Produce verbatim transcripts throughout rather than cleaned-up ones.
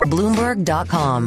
Bloomberg dot com.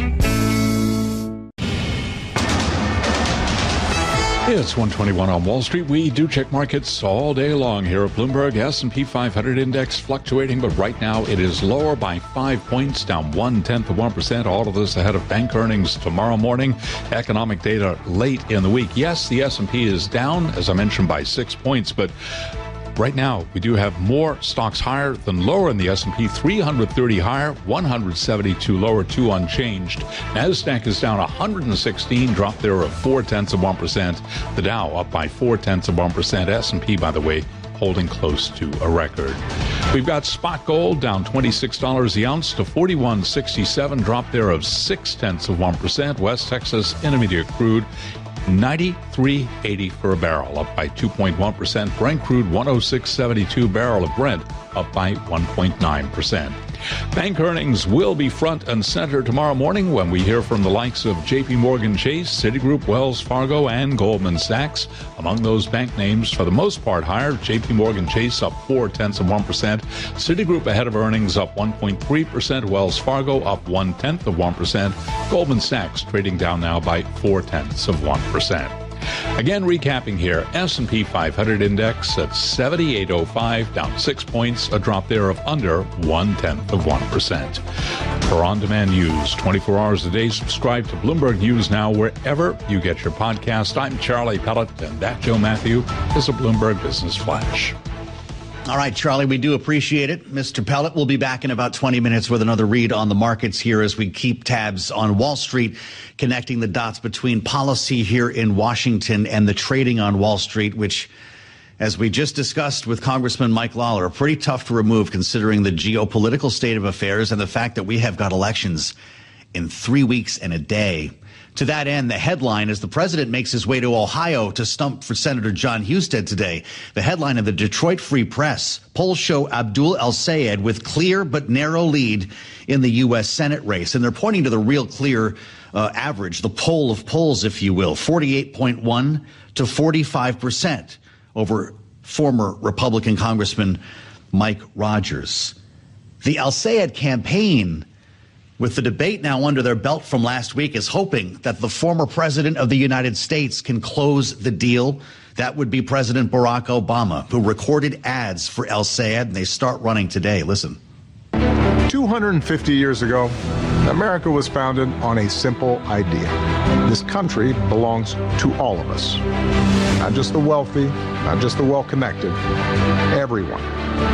It's one twenty-one on Wall Street. We do check markets all day long here at Bloomberg. S and P five hundred index fluctuating, but right now it is lower by five points, down one-tenth of one percent. All of this ahead of bank earnings tomorrow morning. Economic data late in the week. Yes, the S and P is down, as I mentioned, by six points, but right now, we do have more stocks higher than lower in the S and P, three hundred thirty higher, one hundred seventy-two lower, two unchanged. NASDAQ is down one hundred sixteen, drop there of four-tenths of one percent. The Dow up by four-tenths of one percent. S and P, by the way, holding close to a record. We've got spot gold down twenty-six dollars the ounce to forty-one sixty-seven, drop there of six-tenths of one percent. West Texas Intermediate crude ninety-three eighty for a barrel, up by two point one percent. Brent crude one oh six seventy-two, barrel of Brent up by one point nine percent. Bank earnings will be front and center tomorrow morning when we hear from the likes of J P Morgan Chase, Citigroup, Wells Fargo, and Goldman Sachs. Among those bank names, for the most part higher, J P Morgan Chase up four-tenths of one percent. Citigroup ahead of earnings up one point three percent. Wells Fargo up one-tenth of one percent. Goldman Sachs trading down now by four-tenths of one percent. Again, recapping here, S and P five hundred index at seventy-eight oh five, down six points, a drop there of under one-tenth of one percent. For on-demand news, twenty-four hours a day, subscribe to Bloomberg News Now wherever you get your podcast. I'm Charlie Pellet, and that, Joe Matthew, is a Bloomberg Business Flash. All right, Charlie, we do appreciate it. Mister Pellet will be back in about twenty minutes with another read on the markets here as we keep tabs on Wall Street, connecting the dots between policy here in Washington and the trading on Wall Street, which, as we just discussed with Congressman Mike Lawler, are pretty tough to remove considering the geopolitical state of affairs and the fact that we have got elections in three weeks and a day. To that end, the headline as the president makes his way to Ohio to stump for Senator John Husted today. The headline of the Detroit Free Press, polls show Abdul El-Sayed with clear but narrow lead in the U S Senate race. And they're pointing to the real clear uh, average, the poll of polls, if you will, forty-eight point one to forty-five percent over former Republican Congressman Mike Rogers. The El-Sayed campaign, with the debate now under their belt from last week, is hoping that the former president of the United States can close the deal. That would be President Barack Obama, who recorded ads for El-Sayed, and they start running today. Listen. two hundred fifty years ago, America was founded on a simple idea. This country belongs to all of us. Not just the wealthy, not just the well-connected, everyone.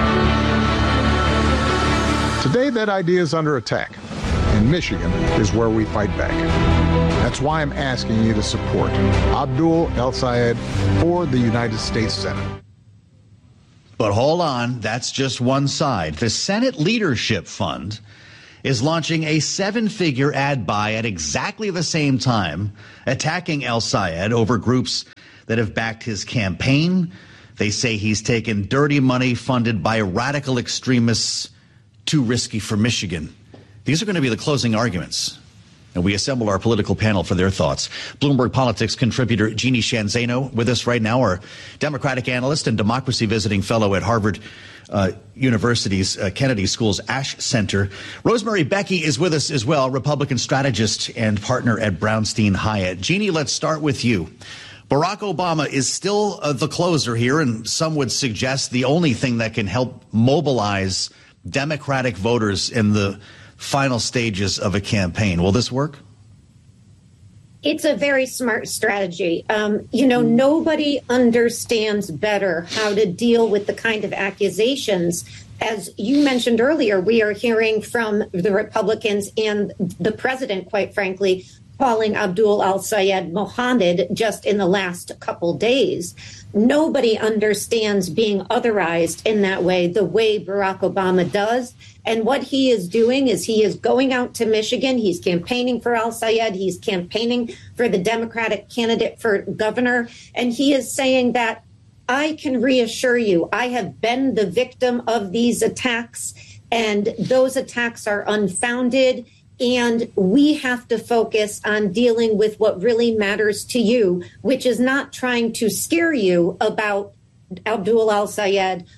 Today, that idea is under attack. And Michigan is where we fight back. That's why I'm asking you to support Abdul El-Sayed for the United States Senate. But hold on, that's just one side. The Senate Leadership Fund is launching a seven-figure ad buy at exactly the same time, attacking El-Sayed over groups that have backed his campaign. They say he's taken dirty money funded by radical extremists, too risky for Michigan. These are going to be the closing arguments, and we assemble our political panel for their thoughts. Bloomberg Politics contributor Jeannie Sheehan Zaino with us right now, our Democratic analyst and democracy visiting fellow at Harvard uh, University's uh, Kennedy School's Ash Center. Rosemary Becky is with us as well, Republican strategist and partner at Brownstein Hyatt. Jeannie, let's start with you. Barack Obama is still uh, the closer here, and some would suggest the only thing that can help mobilize Democratic voters in the final stages of a campaign. Will this work? It's a very smart strategy. Um, you know, nobody understands better how to deal with the kind of accusations. As you mentioned earlier, we are hearing from the Republicans and the president, quite frankly, calling Abdul El-Sayed Mohammed just in the last couple days. Nobody understands being otherized in that way, the way Barack Obama does. And what he is doing is he is going out to Michigan. He's campaigning for El-Sayed. He's campaigning for the Democratic candidate for governor. And he is saying that I can reassure you, I have been the victim of these attacks, and those attacks are unfounded. And we have to focus on dealing with what really matters to you, which is not trying to scare you about Abdul El-Sayed,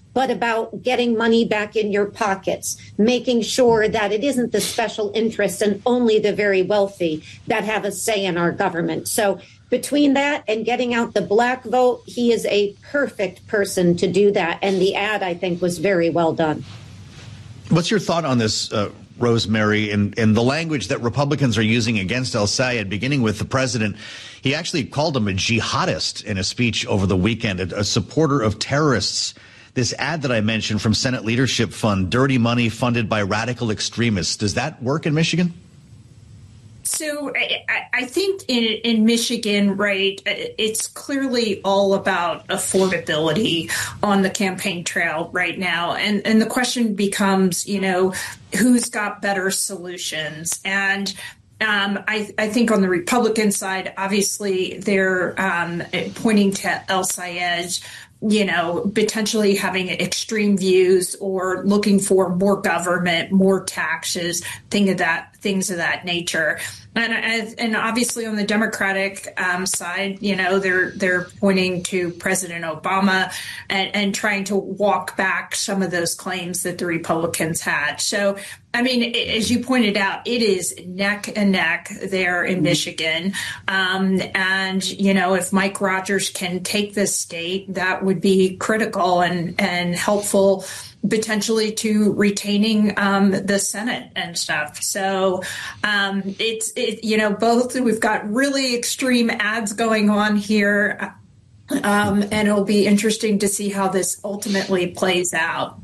but about getting money back in your pockets, making sure that it isn't the special interests and only the very wealthy that have a say in our government. So between that and getting out the black vote, he is a perfect person to do that. And the ad, I think, was very well done. What's your thought on this, uh, Rosemary, and, and the language that Republicans are using against El-Sayed, beginning with the president? He actually called him a jihadist in a speech over the weekend, a, a supporter of terrorists. This ad that I mentioned from Senate Leadership Fund, dirty money funded by radical extremists. Does that work in Michigan? So I, I think in, in Michigan, right, it's clearly all about affordability on the campaign trail right now. And, and the question becomes, you know, who's got better solutions? And Um, I, I think on the Republican side, obviously, they're um, pointing to El-Sayed, you know, potentially having extreme views or looking for more government, more taxes, thing of that, things of that nature. And, and obviously on the Democratic um, side, you know, they're they're pointing to President Obama and, and trying to walk back some of those claims that the Republicans had. So, I mean, as you pointed out, it is neck and neck there in Michigan. Um, and, you know, if Mike Rogers can take this state, that would be critical and, and helpful potentially to retaining um, the Senate and stuff. So um, it's, it, you know, both we've got really extreme ads going on here. Um, and it'll be interesting to see how this ultimately plays out.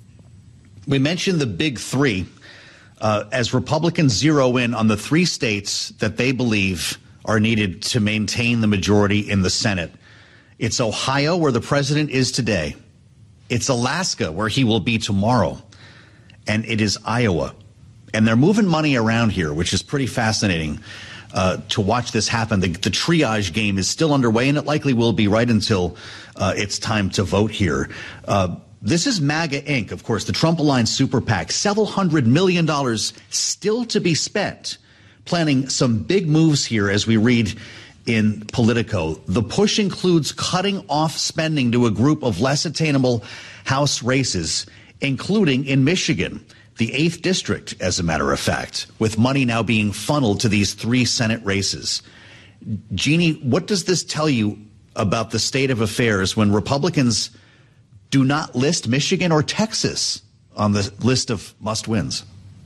We mentioned the big three uh, as Republicans zero in on the three states that they believe are needed to maintain the majority in the Senate. It's Ohio, where the president is today. It's Alaska, where he will be tomorrow. And it is Iowa. And they're moving money around here, which is pretty fascinating uh, to watch this happen. The, the triage game is still underway, and it likely will be right until uh, it's time to vote here. Uh, This is MAGA Incorporated, of course, the Trump-aligned super PAC. Several hundred million dollars still to be spent, planning some big moves here as we read in Politico. The push includes cutting off spending to a group of less attainable House races, including in Michigan, the eighth district, as a matter of fact, with money now being funneled to these three Senate races. Jeannie, what does this tell you about the state of affairs when Republicans do not list Michigan or Texas on the list of must-wins?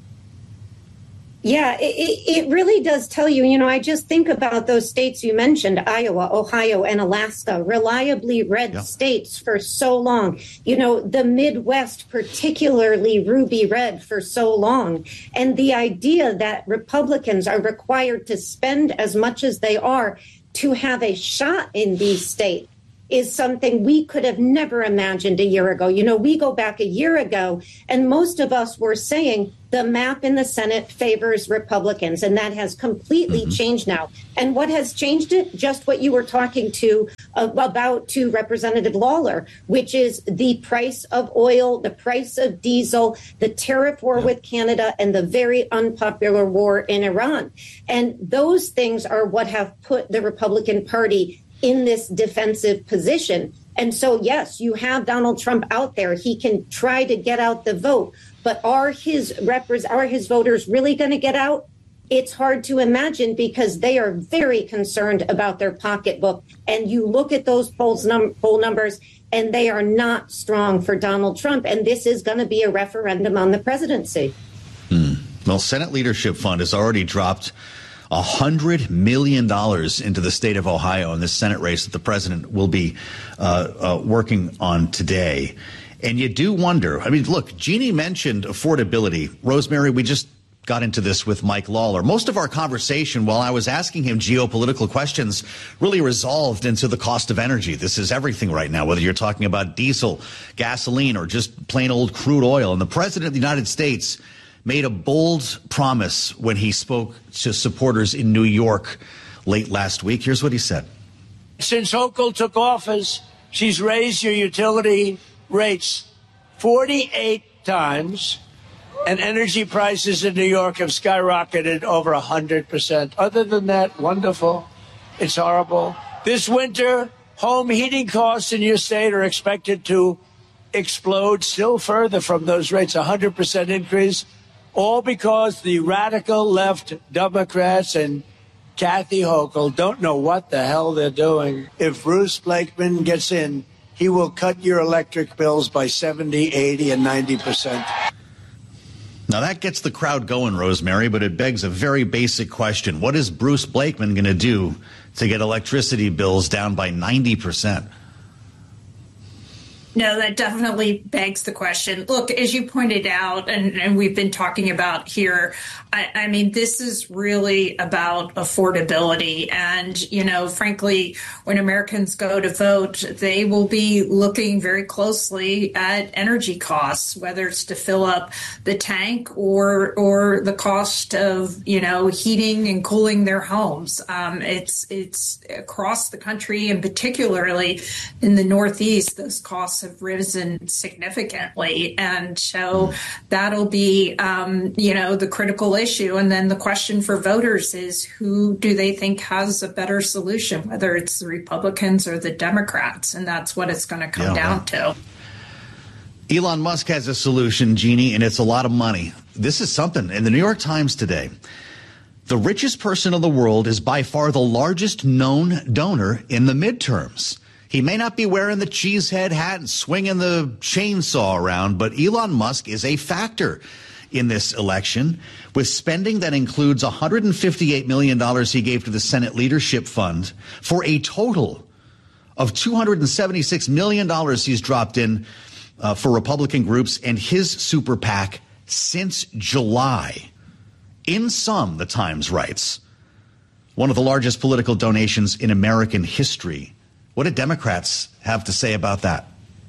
Yeah, it, it really does tell you, you know, I just think about those states you mentioned, Iowa, Ohio, and Alaska, reliably red yeah. states for so long. You know, the Midwest, particularly ruby red for so long. And the idea that Republicans are required to spend as much as they are to have a shot in these states is something we could have never imagined a year ago. You know, we go back a year ago and most of us were saying the map in the Senate favors Republicans, and that has completely mm-hmm. changed now. And what has changed it? Just what you were talking to uh, about to Representative Lawler, which is the price of oil, the price of diesel, the tariff war with Canada, and the very unpopular war in Iran. And those things are what have put the Republican Party in this defensive position. And so, yes, you have Donald Trump out there. He can try to get out the vote. But are his repres- are his voters really going to get out? It's hard to imagine because they are very concerned about their pocketbook. And you look at those polls num- poll numbers, and they are not strong for Donald Trump. And this is going to be a referendum on the presidency. Hmm. Well, Senate Leadership Fund has already dropped one hundred million dollars into the state of Ohio in this Senate race that the president will be uh, uh, working on today. And you do wonder, I mean, look, Jeannie mentioned affordability. Rosemary, we just got into this with Mike Lawler. Most of our conversation while I was asking him geopolitical questions really resolved into the cost of energy. This is everything right now, whether you're talking about diesel, gasoline, or just plain old crude oil. And the president of the United States made a bold promise when he spoke to supporters in New York late last week. Here's what he said. Since Hochul took office, she's raised your utility rates forty-eight times, and energy prices in New York have skyrocketed over one hundred percent. Other than that, wonderful. It's horrible. This winter, home heating costs in your state are expected to explode still further from those rates, one hundred percent increase, all because the radical left Democrats and Kathy Hochul don't know what the hell they're doing. If Bruce Blakeman gets in, he will cut your electric bills by seventy, eighty, and ninety percent. Now, that gets the crowd going, Rosemary, but it begs a very basic question. What is Bruce Blakeman going to do to get electricity bills down by ninety percent? No, that definitely begs the question. Look, as you pointed out, and, and we've been talking about here, I, I mean, this is really about affordability. And, you know, frankly, when Americans go to vote, they will be looking very closely at energy costs, whether it's to fill up the tank or or the cost of, you know, heating and cooling their homes. Um, it's it's across the country, and particularly in the Northeast, those costs have risen significantly. And so that'll be, um, you know, the critical issue. And then the question for voters is, who do they think has a better solution, whether it's the Republicans or the Democrats? And that's what it's going to come yeah, down well. to. Elon Musk has a solution, Jeannie, and it's a lot of money. This is something. In the New York Times today, the richest person in the world is by far the largest known donor in the midterms. He may not be wearing the cheesehead hat and swinging the chainsaw around, but Elon Musk is a factor in this election, with spending that includes one hundred fifty-eight million dollars he gave to the Senate Leadership Fund, for a total of two hundred seventy-six million dollars he's dropped in uh, for Republican groups and his super PAC since July. In sum, the Times writes, one of the largest political donations in American history. What do Democrats have to say about that?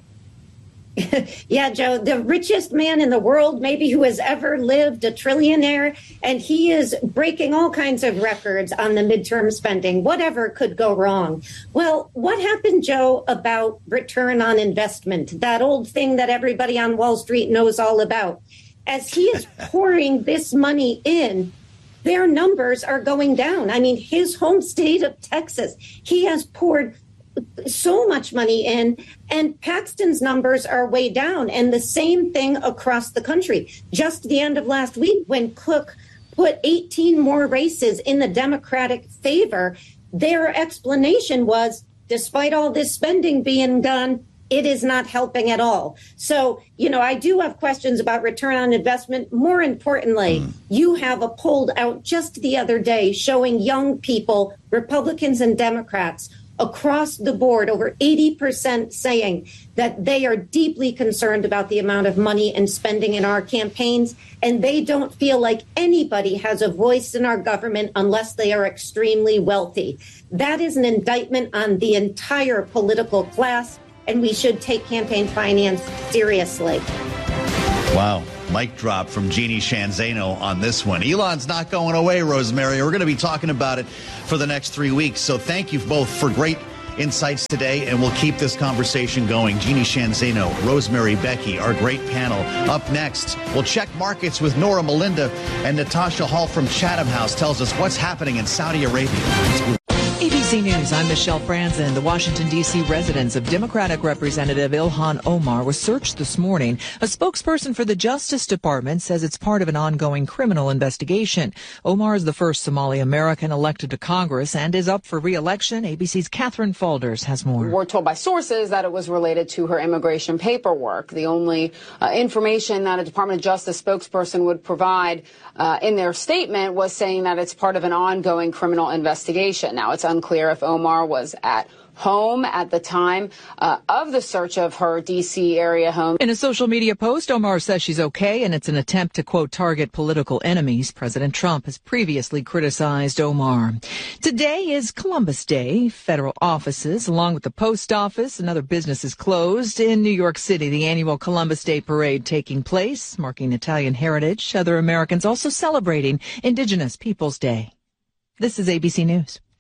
Yeah, Joe, the richest man in the world, maybe who has ever lived, a trillionaire, and he is breaking all kinds of records on the midterm spending. Whatever could go wrong? Well, what happened, Joe, about return on investment, that old thing that everybody on Wall Street knows all about? As he is pouring this money in, their numbers are going down. I mean, his home state of Texas, he has poured so much money in, and Paxton's numbers are way down. And the same thing across the country. Just the end of last week, when Cook put eighteen more races in the Democratic favor, their explanation was, despite all this spending being done, it is not helping at all. So, you know, I do have questions about return on investment. More importantly, mm. you have a poll out just the other day showing young people, Republicans and Democrats, across the board, over eighty percent saying that they are deeply concerned about the amount of money and spending in our campaigns, and they don't feel like anybody has a voice in our government unless they are extremely wealthy. That is an indictment on the entire political class, and we should take campaign finance seriously. Wow. Mic drop from Jeannie Sheehan Zaino on this one. Elon's not going away, Rosemary. We're going to be talking about it for the next three weeks. So thank you both for great insights today, and we'll keep this conversation going. Jeannie Sheehan Zaino, Rosemary Becky, our great panel. Up next, we'll check markets with Nora Melinda, and Natasha Hall from Chatham House tells us what's happening in Saudi Arabia. A B C News, I'm Michelle Franzen. The Washington, D C residence of Democratic Representative Ilhan Omar was searched this morning. A spokesperson for the Justice Department says it's part of an ongoing criminal investigation. Omar is the first Somali American elected to Congress and is up for re-election. A B C's Catherine Falders has more. We're told by sources that it was related to her immigration paperwork. The only uh, information that a Department of Justice spokesperson would provide uh, in their statement was saying that it's part of an ongoing criminal investigation. Now, it's unclear if Omar was at home at the time uh, of the search of her D C area home. In a social media post, Omar says she's okay, and it's an attempt to, quote, target political enemies. President Trump has previously criticized Omar. Today is Columbus Day. Federal offices, along with the post office and other businesses, closed. In New York City, the annual Columbus Day parade taking place, marking Italian heritage. Other Americans also celebrating Indigenous Peoples Day. This is A B C News.